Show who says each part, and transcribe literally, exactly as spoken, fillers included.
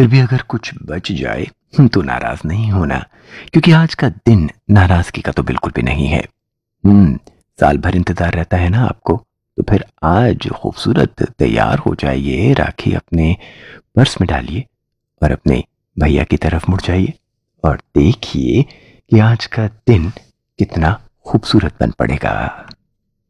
Speaker 1: फिर भी अगर कुछ बच जाए तो नाराज नहीं होना, क्योंकि आज का दिन नाराजगी का तो बिल्कुल भी नहीं है। हम्म साल भर इंतजार रहता है ना आपको, तो फिर आज खूबसूरत तैयार हो जाइए, राखी अपने पर्स में डालिए और अपने भैया की तरफ मुड़ जाइए और देखिए कि आज का दिन कितना खूबसूरत बन पड़ेगा।